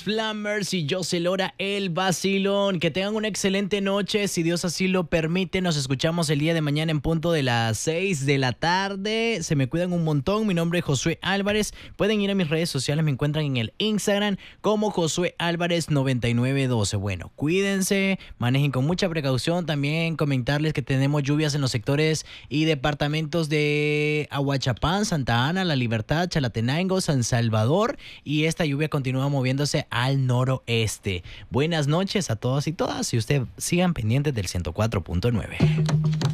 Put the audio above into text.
Flammers y José Lora, el vacilón. Que tengan una excelente noche. Si Dios así lo permite, nos escuchamos el día de mañana en punto de las 6 de la tarde. Se me cuidan un montón. Mi nombre es Josué Álvarez. Pueden ir a mis redes sociales. Me encuentran en el Instagram como Josué Álvarez 9912. Bueno, cuídense, manejen con mucha precaución. También comentarles que tenemos lluvias en los sectores y departamentos de Ahuachapán, Santa Ana, La Libertad, Chalatenango, San Salvador, y esta lluvia continúa moviéndose al noroeste. Buenas noches a todos y todas, y ustedes sigan pendientes del 104.9.